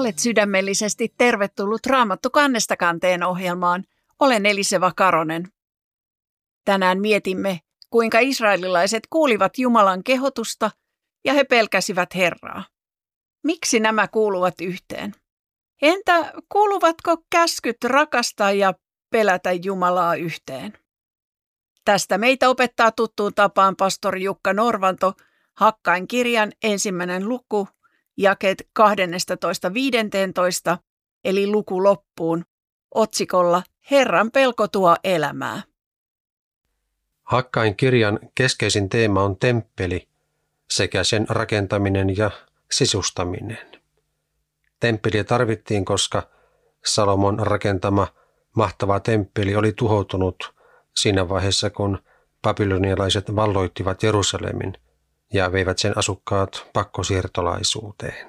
Olet sydämellisesti tervetullut Raamattu kannesta kanteen ohjelmaan. Olen Eliseva Karonen. Tänään mietimme, kuinka israelilaiset kuulivat Jumalan kehotusta ja he pelkäsivät Herraa. Miksi nämä kuuluvat yhteen? Entä kuuluvatko käskyt rakastaa ja pelätä Jumalaa yhteen? Tästä meitä opettaa tuttuun tapaan pastori Jukka Norvanto, Hakkain kirjan 1. luku, jakeet 12–15, eli luku loppuun, otsikolla Herran pelko tuo elämää. Hakkain kirjan keskeisin teema on temppeli sekä sen rakentaminen ja sisustaminen. Temppeliä tarvittiin, koska Salomon rakentama mahtava temppeli oli tuhoutunut siinä vaiheessa, kun babylonialaiset valloittivat Jerusalemin ja veivät sen asukkaat pakkosiirtolaisuuteen.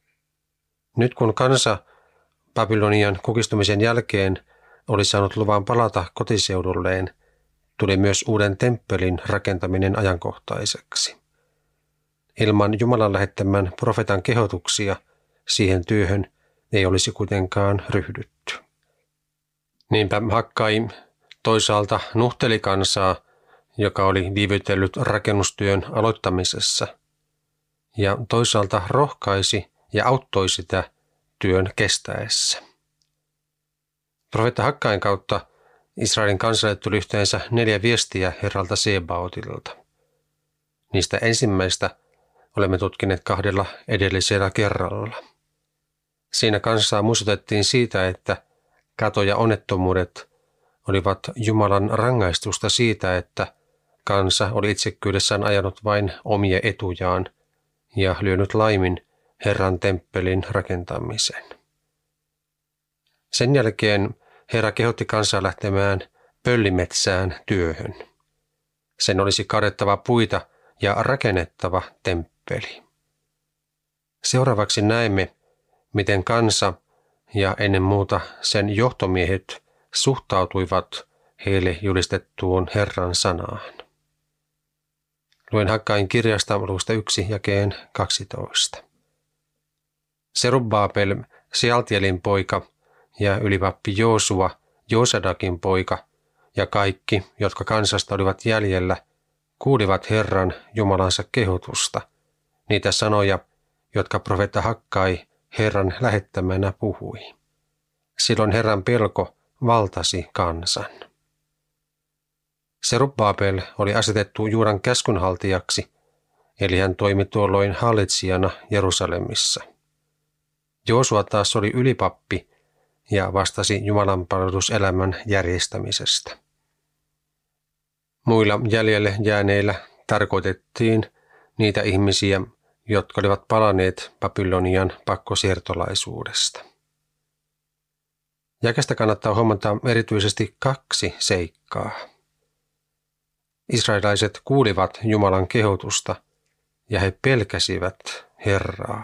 Nyt kun kansa Babylonian kukistumisen jälkeen oli saanut luvan palata kotiseudulleen, tuli myös uuden temppelin rakentaminen ajankohtaiseksi. Ilman Jumalan lähettämän profeetan kehotuksia siihen työhön ei olisi kuitenkaan ryhdytty. Niinpä Hakkai toisaalta nuhteli kansaa, joka oli viivytellyt rakennustyön aloittamisessa, ja toisaalta rohkaisi ja auttoi sitä työn kestäessä. Profeetta Hakkain kautta Israelin kansalle tuli yhteensä 4 viestiä Herralta Sebaotilta. Niistä ensimmäistä olemme tutkineet 2 edellisellä kerralla. Siinä kansaa muistutettiin siitä, että kato ja onnettomuudet olivat Jumalan rangaistusta siitä, että kansa oli itsekkyydessään ajanut vain omia etujaan ja lyönyt laimin Herran temppelin rakentamisen. Sen jälkeen Herra kehotti kansaa lähtemään pöllimetsään työhön. Sen olisi kadettava puita ja rakennettava temppeli. Seuraavaksi näemme, miten kansa ja ennen muuta sen johtomiehet suhtautuivat heille julistettuun Herran sanaan. Luen Hakkain kirjasta luvusta 1 jakeen 12. Serubbabel, Sealtielin poika, ja ylipappi Joosua, Joosadakin poika, ja kaikki, jotka kansasta olivat jäljellä, kuulivat Herran Jumalansa kehotusta, niitä sanoja, jotka profeetta Hakkai Herran lähettämänä puhui. Silloin Herran pelko valtasi kansan. Serubbabel oli asetettu Juudan käskynhaltijaksi, eli hän toimi tuolloin hallitsijana Jerusalemissa. Joosua taas oli ylipappi ja vastasi jumalanpalveluselämän järjestämisestä. Muilla jäljelle jääneillä tarkoitettiin niitä ihmisiä, jotka olivat palaneet Babylonian pakkosiirtolaisuudesta. Jakeesta kannattaa huomata erityisesti 2 seikkaa. Israelilaiset kuulivat Jumalan kehotusta ja he pelkäsivät Herraa.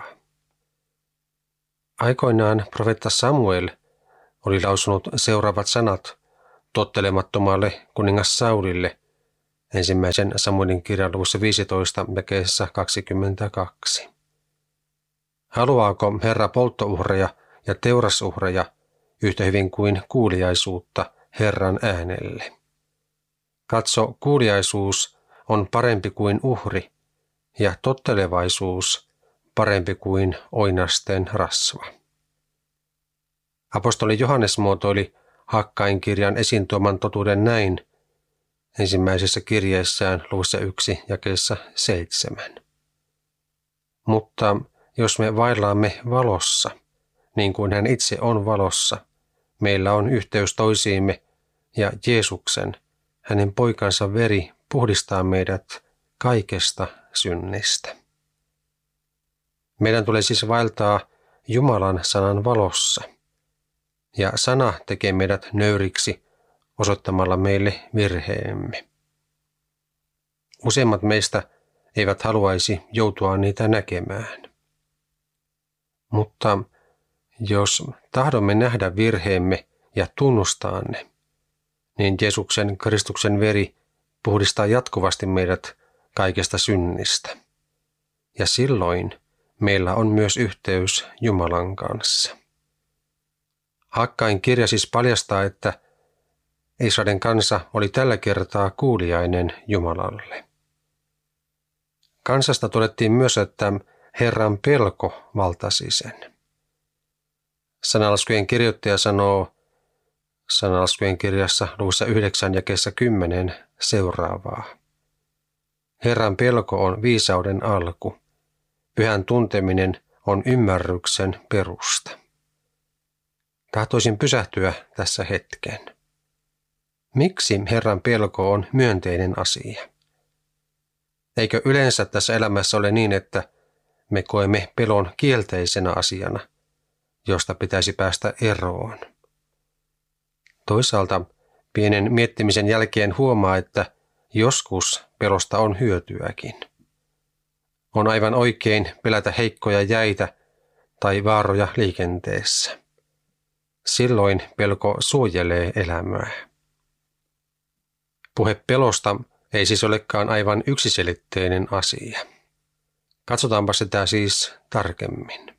Aikoinaan profeetta Samuel oli lausunut seuraavat sanat tottelemattomalle kuningas Saulille 1. Samuelin kirjan luvussa 15 jakeessa 22. Haluaako Herra polttouhreja ja teurasuhreja yhtä hyvin kuin kuuliaisuutta Herran äänelle? Katso, kuuliaisuus on parempi kuin uhri ja tottelevaisuus parempi kuin oinasten rasva. Apostoli Johannes muotoili Hakkain kirjan esiin tuoman totuuden näin ensimmäisessä kirjeessään luvussa 1 jakeessa 7. Mutta jos me vaellaamme valossa, niin kuin hän itse on valossa, meillä on yhteys toisiimme ja Jeesuksen, hänen poikansa veri puhdistaa meidät kaikesta synnistä. Meidän tulee siis vaeltaa Jumalan sanan valossa. Ja sana tekee meidät nöyriksi osoittamalla meille virheemme. Useimmat meistä eivät haluaisi joutua niitä näkemään. Mutta jos tahdomme nähdä virheemme ja tunnustaa ne, niin Jeesuksen Kristuksen veri puhdistaa jatkuvasti meidät kaikesta synnistä. Ja silloin meillä on myös yhteys Jumalan kanssa. Hakkain kirja siis paljastaa, että Israelin kansa oli tällä kertaa kuuliainen Jumalalle. Kansasta todettiin myös, että Herran pelko valtasi sen. Sananlaskujen kirjoittaja sanoo Sananlaskujen kirjassa luvussa 9 jakeessa 10 seuraavaa. Herran pelko on viisauden alku. Pyhän tunteminen on ymmärryksen perusta. Tahtoisin pysähtyä tässä hetken. Miksi Herran pelko on myönteinen asia? Eikö yleensä tässä elämässä ole niin, että me koemme pelon kielteisenä asiana, josta pitäisi päästä eroon? Toisaalta pienen miettimisen jälkeen huomaa, että joskus pelosta on hyötyäkin. On aivan oikein pelätä heikkoja jäitä tai vaaroja liikenteessä. Silloin pelko suojelee elämää. Puhe pelosta ei siis olekaan aivan yksiselitteinen asia. Katsotaanpa sitä siis tarkemmin.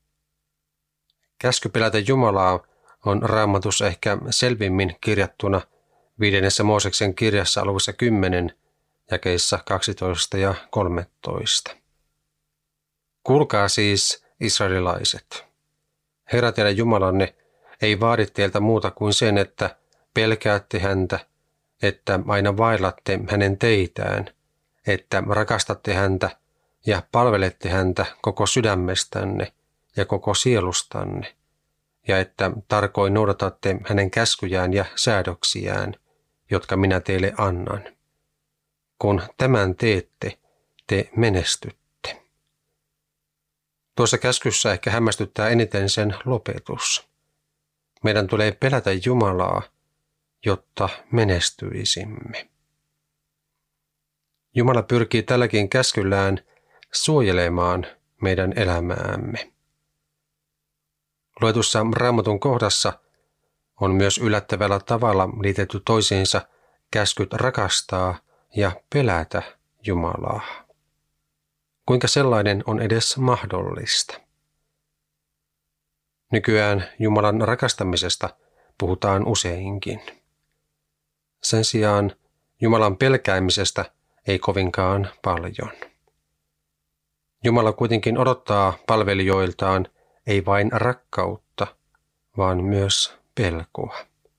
Käsky pelätä Jumalaa on Raamatussa ehkä selvimmin kirjattuna 5. Mooseksen kirjassa luvussa 10 jakeissa 12 ja 13. Kuulkaa siis, israelilaiset. Herra teidän Jumalanne ei vaadi teiltä muuta kuin sen, että pelkäätte häntä, että aina vaellatte hänen teitään, että rakastatte häntä ja palvelette häntä koko sydämestänne ja koko sielustanne, ja että tarkoin noudatatte hänen käskyjään ja säädöksiään, jotka minä teille annan. Kun tämän teette, te menestytte. Tuossa käskyssä ehkä hämmästyttää eniten sen lopetus. Meidän tulee pelätä Jumalaa, jotta menestyisimme. Jumala pyrkii tälläkin käskyllään suojelemaan meidän elämäämme. Luetussa Raamatun kohdassa on myös yllättävällä tavalla liitetty toisiinsa käskyt rakastaa ja pelätä Jumalaa. Kuinka sellainen on edes mahdollista? Nykyään Jumalan rakastamisesta puhutaan useinkin. Sen sijaan Jumalan pelkäämisestä ei kovinkaan paljon. Jumala kuitenkin odottaa palvelijoiltaan ei vain rakkautta, vaan myös pelkoa.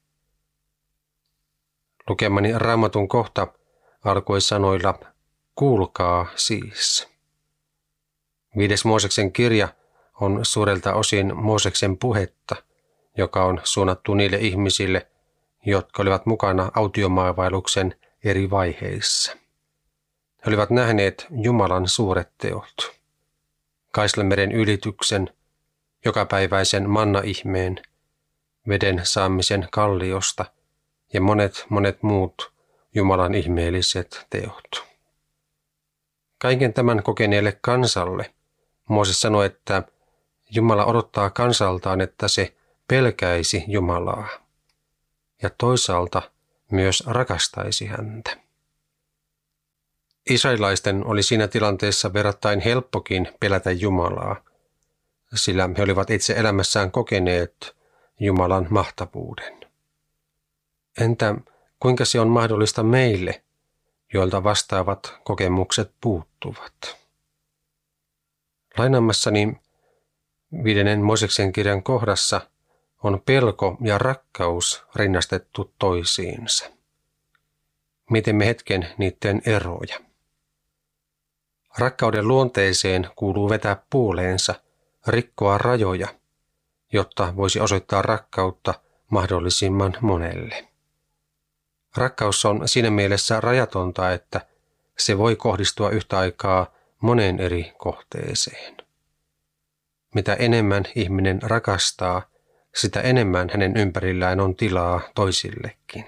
Lukemani Raamatun kohta alkoi sanoilla, kuulkaa siis. 5. Mooseksen kirja on suurelta osin Mooseksen puhetta, joka on suunnattu niille ihmisille, jotka olivat mukana autiomaavailuksen eri vaiheissa. He olivat nähneet Jumalan suuret teot. Kaislanmeren ylityksen, jokapäiväisen manna-ihmeen, veden saamisen kalliosta ja monet muut Jumalan ihmeelliset teot. Kaiken tämän kokeneelle kansalle Mooses sanoi, että Jumala odottaa kansaltaan, että se pelkäisi Jumalaa ja toisaalta myös rakastaisi häntä. Israelilaisten oli siinä tilanteessa verrattain helppokin pelätä Jumalaa, sillä he olivat itse elämässään kokeneet Jumalan mahtavuuden. Entä kuinka se on mahdollista meille, joilta vastaavat kokemukset puuttuvat? Lainaamassani 5. Mooseksen kirjan kohdassa on pelko ja rakkaus rinnastettu toisiinsa. Mietimme hetken niiden eroja. Rakkauden luonteeseen kuuluu vetää puoleensa, rikkoa rajoja, jotta voisi osoittaa rakkautta mahdollisimman monelle. Rakkaus on siinä mielessä rajatonta, että se voi kohdistua yhtä aikaa moneen eri kohteeseen. Mitä enemmän ihminen rakastaa, sitä enemmän hänen ympärillään on tilaa toisillekin.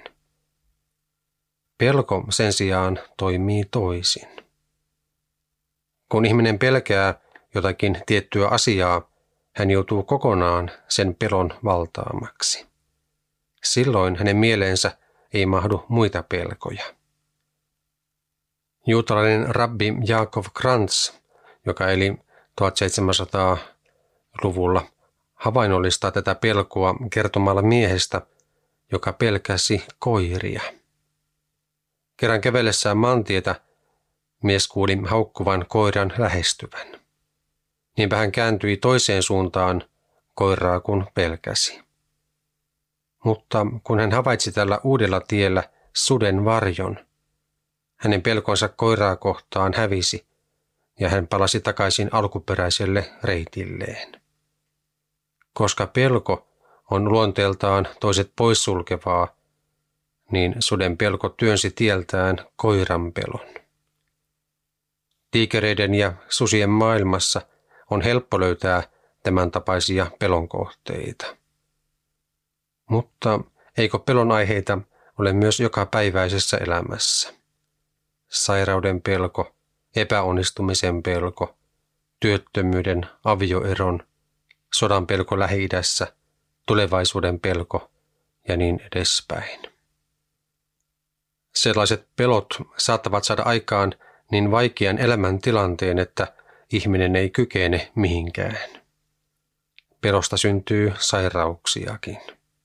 Pelko sen sijaan toimii toisin. Kun ihminen pelkää jotakin tiettyä asiaa, hän joutuu kokonaan sen pelon valtaamaksi. Silloin hänen mieleensä ei mahdu muita pelkoja. Juutalainen rabbi Jaakov Krantz, joka eli 1700-luvulla havainnollistaa tätä pelkoa kertomalla miehestä, joka pelkäsi koiria. Kerran kävellessään maantietä mies kuuli haukkuvan koiran lähestyvän. Niinpä hän kääntyi toiseen suuntaan koiraa kun pelkäsi. Mutta kun hän havaitsi tällä uudella tiellä suden varjon, hänen pelkonsa koiraa kohtaan hävisi ja hän palasi takaisin alkuperäiselle reitilleen. Koska pelko on luonteeltaan toiset poissulkevaa, niin suden pelko työnsi tieltään koiran pelon. Tiikereiden ja susien maailmassa on helppo löytää tämän tapaisia pelonkohteita. Mutta eikö pelon aiheita ole myös jokapäiväisessä elämässä? Sairauden pelko, epäonnistumisen pelko, työttömyyden, avioeron, sodan pelko Lähi-idässä, tulevaisuuden pelko ja niin edespäin. Sellaiset pelot saattavat saada aikaan niin vaikean elämäntilanteen, että ihminen ei kykene mihinkään. Pelosta syntyy sairauksiakin.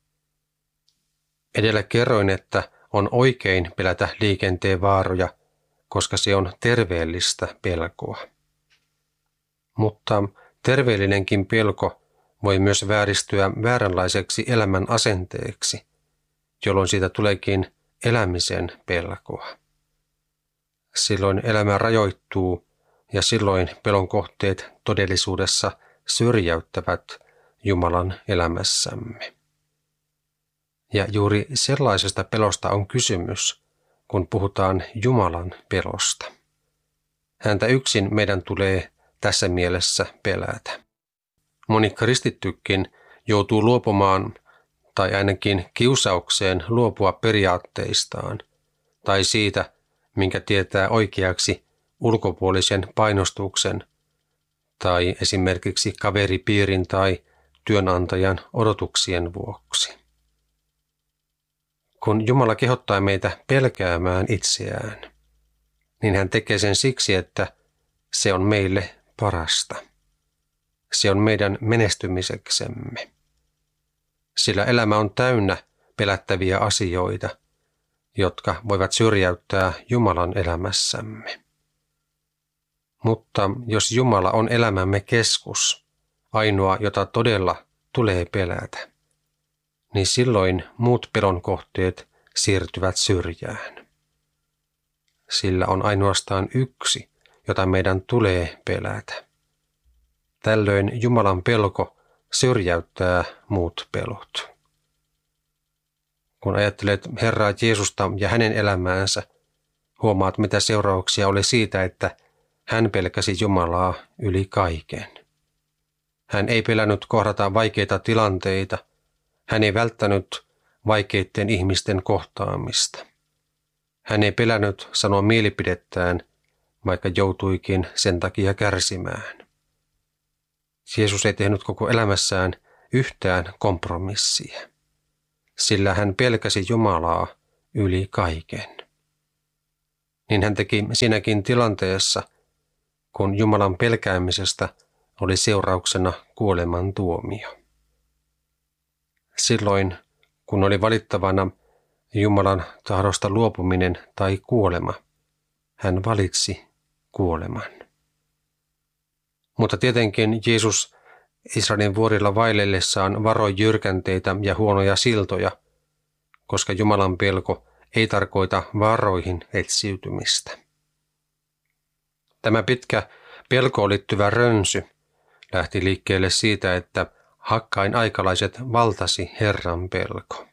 Edellä kerroin, että on oikein pelätä liikenteen vaaroja, koska se on terveellistä pelkoa. Mutta terveellinenkin pelko voi myös vääristyä vääränlaiseksi elämän asenteeksi, jolloin siitä tuleekin elämisen pelkoa. Silloin elämä rajoittuu ja silloin pelon kohteet todellisuudessa syrjäyttävät Jumalan elämässämme. Ja juuri sellaisesta pelosta on kysymys, kun puhutaan Jumalan pelosta. Häntä yksin meidän tulee tässä mielessä pelätä. Moni kristittykin joutuu luopumaan tai ainakin kiusaukseen luopua periaatteistaan tai siitä, minkä tietää oikeaksi ulkopuolisen painostuksen tai esimerkiksi kaveripiirin tai työnantajan odotuksien vuoksi. Kun Jumala kehottaa meitä pelkäämään itseään, niin hän tekee sen siksi, että se on meille parasta. Se on meidän menestymiseksemme. Sillä elämä on täynnä pelättäviä asioita, jotka voivat syrjäyttää Jumalan elämässämme. Mutta jos Jumala on elämämme keskus, ainoa, jota todella tulee pelätä, niin silloin muut pelon kohteet siirtyvät syrjään. Sillä on ainoastaan yksi, jota meidän tulee pelätä. Tällöin Jumalan pelko syrjäyttää muut pelot. Kun ajattelet Herraa Jeesusta ja hänen elämäänsä, huomaat mitä seurauksia oli siitä, että hän pelkäsi Jumalaa yli kaiken. Hän ei pelännyt kohdata vaikeita tilanteita. Hän ei välttänyt vaikeiden ihmisten kohtaamista. Hän ei pelännyt sanoa mielipidettään, vaikka joutuikin sen takia kärsimään. Jeesus ei tehnyt koko elämässään yhtään kompromissia, sillä hän pelkäsi Jumalaa yli kaiken. Niin hän teki siinäkin tilanteessa, kun Jumalan pelkäämisestä oli seurauksena kuoleman tuomio. Silloin, kun oli valittavana Jumalan tahdosta luopuminen tai kuolema, hän valitsi kuoleman. Mutta tietenkin Jeesus Israelin vuorilla vaellellessaan varoi jyrkänteitä ja huonoja siltoja, koska Jumalan pelko ei tarkoita vaaroihin etsiytymistä. Tämä pitkä pelkoon liittyvä rönsy lähti liikkeelle siitä, että Hakkain aikalaiset valtasi Herran pelko.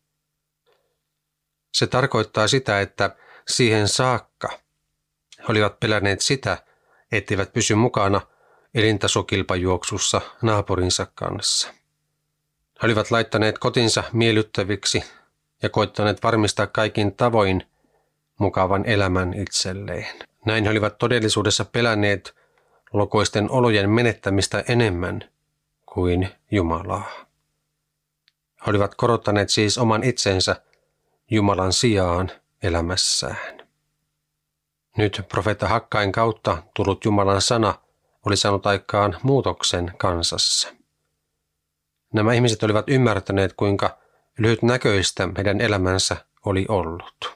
Se tarkoittaa sitä, että siihen saakka he olivat pelänneet sitä, etteivät pysy mukana elintasokilpajuoksussa naapurinsa kanssa. He olivat laittaneet kotinsa miellyttäviksi ja koittaneet varmistaa kaikin tavoin mukavan elämän itselleen. Näin he olivat todellisuudessa pelänneet lokoisten olojen menettämistä enemmän kuin Jumalaa. He olivat korottaneet siis oman itsensä Jumalan sijaan elämässään. Nyt profeetta Hakkain kautta tullut Jumalan sana oli saanut aikaan muutoksen kansassa. Nämä ihmiset olivat ymmärtäneet, kuinka lyhytnäköistä heidän elämänsä oli ollut.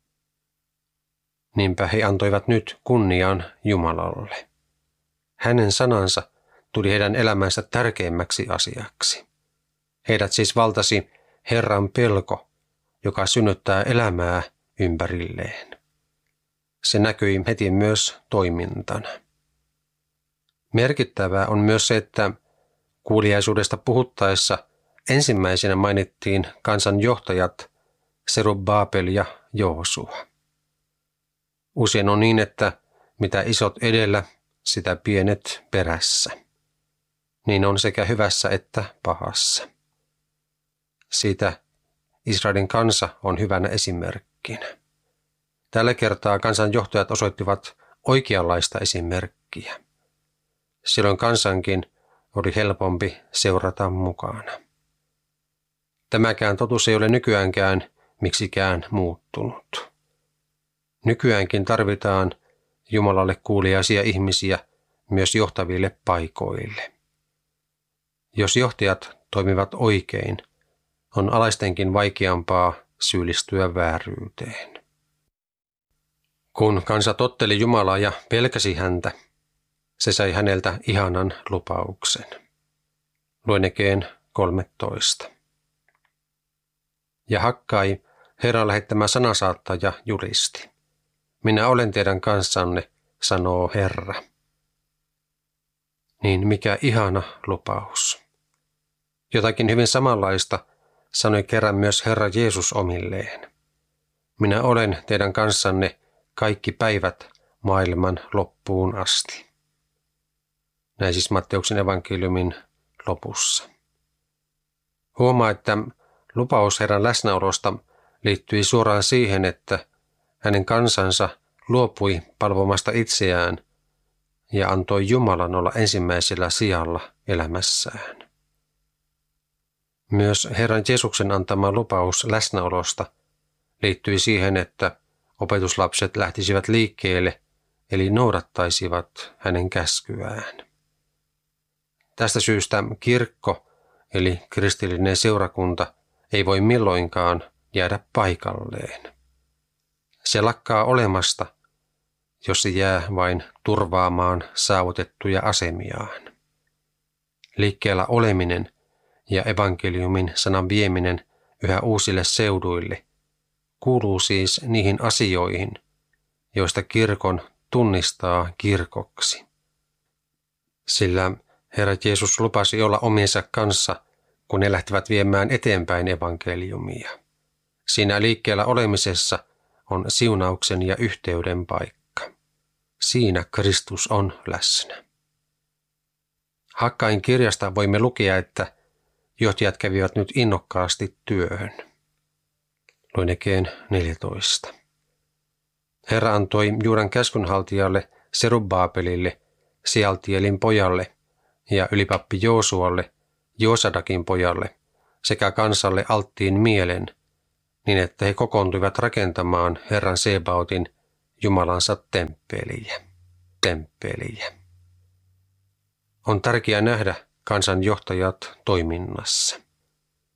Niinpä he antoivat nyt kunnian Jumalalle. Hänen sanansa tuli heidän elämänsä tärkeimmäksi asiaksi. Heidät siis valtasi Herran pelko, joka synnyttää elämää ympärilleen. Se näkyi heti myös toimintana. Merkittävää on myös se, että kuuliaisuudesta puhuttaessa ensimmäisenä mainittiin kansan johtajat Serubbabel ja Joosua. Usein on niin, että mitä isot edellä, sitä pienet perässä. Niin on sekä hyvässä että pahassa. Siitä Israelin kansa on hyvänä esimerkkinä. Tällä kertaa kansan johtajat osoittivat oikeanlaista esimerkkiä. Silloin kansankin oli helpompi seurata mukana. Tämäkään totuus ei ole nykyäänkään miksikään muuttunut. Nykyäänkin tarvitaan Jumalalle kuuliaisia ihmisiä myös johtaville paikoille. Jos johtajat toimivat oikein, on alaistenkin vaikeampaa syyllistyä vääryyteen. Kun kansa totteli Jumalaa ja pelkäsi häntä, se sai häneltä ihanan lupauksen. Luen Ekeen 13. Ja Hakkai, Herran lähettämä sanasaattaja, julisti. Minä olen teidän kanssanne, sanoo Herra. Niin mikä ihana lupaus. Jotakin hyvin samanlaista sanoi kerran myös Herra Jeesus omilleen. Minä olen teidän kanssanne kaikki päivät maailman loppuun asti. Näin siis Matteuksen evankeliumin lopussa. Huomaa, että lupaus Herran läsnäolosta liittyi suoraan siihen, että hänen kansansa luopui palvomasta itseään ja antoi Jumalan olla ensimmäisellä sijalla elämässään. Myös Herran Jeesuksen antama lupaus läsnäolosta liittyi siihen, että opetuslapset lähtisivät liikkeelle, eli noudattaisivat hänen käskyään. Tästä syystä kirkko, eli kristillinen seurakunta, ei voi milloinkaan jäädä paikalleen. Se lakkaa olemasta, jos se jää vain turvaamaan saavutettuja asemiaan. Liikkeellä oleminen ja evankeliumin sanan vieminen yhä uusille seuduille kuuluu siis niihin asioihin, joista kirkon tunnistaa kirkoksi. Sillä Herra Jeesus lupasi olla omiensa kanssa, kun ne lähtivät viemään eteenpäin evankeliumia. Siinä liikkeellä olemisessa on siunauksen ja yhteyden paikka. Siinä Kristus on läsnä. Hakkain kirjasta voimme lukea, että johtajat kävivät nyt innokkaasti työhön. Luen Ekeen 14. Herra antoi Juudan käskynhaltijalle Serubbabelille, Sealtielin pojalle ja ylipappi Joosualle, Joosadakin pojalle sekä kansalle alttiin mielen, niin että he kokoontuivat rakentamaan Herran Sebaotin Jumalansa temppeliä. On tärkeää nähdä kansan johtajat toiminnassa.